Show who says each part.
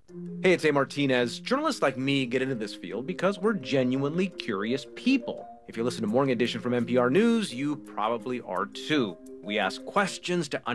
Speaker 1: Hey, it's A. Martinez. Journalists like me get into this field because we're genuinely curious people. If you listen to Morning Edition from NPR News, you probably are too. We ask questions to